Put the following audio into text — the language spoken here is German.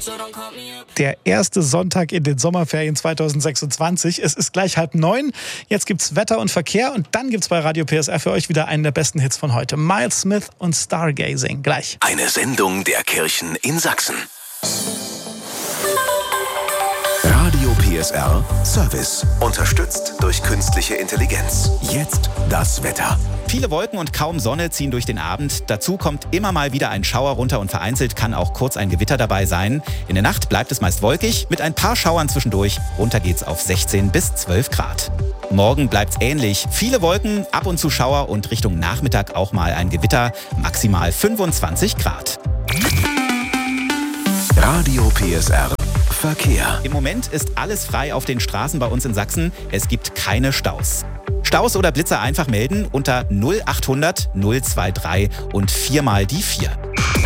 Der erste Sonntag in den Sommerferien 2026. Es ist gleich 8:30. Jetzt gibt's Wetter und Verkehr und dann gibt's bei Radio PSR für euch wieder einen der besten Hits von heute. Miles Smith und Stargazing. Gleich. Eine Sendung der Kirchen in Sachsen. Radio PSR Service. Unterstützt durch künstliche Intelligenz. Jetzt das Wetter. Viele Wolken und kaum Sonne ziehen durch den Abend. Dazu kommt immer mal wieder ein Schauer runter und vereinzelt kann auch kurz ein Gewitter dabei sein. In der Nacht bleibt es meist wolkig, mit ein paar Schauern zwischendurch. Runter geht's auf 16 bis 12 Grad. Morgen bleibt's ähnlich. Viele Wolken, ab und zu Schauer und Richtung Nachmittag auch mal ein Gewitter. Maximal 25 Grad. Radio PSR Verkehr. Im Moment ist alles frei auf den Straßen bei uns in Sachsen. Es gibt keine Staus. Staus oder Blitzer einfach melden unter 0800 023 und 4 mal die 4.